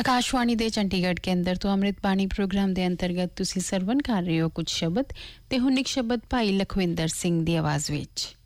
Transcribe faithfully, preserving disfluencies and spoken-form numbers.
ਆਕਾਸ਼ਵਾਣੀ ਦੇ ਚੰਡੀਗੜ੍ਹ ਕੇਂਦਰ ਤੋਂ ਅੰਮ੍ਰਿਤ ਬਾਣੀ ਪ੍ਰੋਗਰਾਮ ਦੇ ਅੰਤਰਗਤ ਤੁਸੀਂ ਸਰਵਣ ਕਰ ਰਹੇ ਹੋ ਕੁਝ ਸ਼ਬਦ ਤੇ ਹੁਣ ਇੱਕ ਸ਼ਬਦ ਭਾਈ ਲਖਵਿੰਦਰ ਸਿੰਘ ਦੀ ਆਵਾਜ਼ ਵਿੱਚ।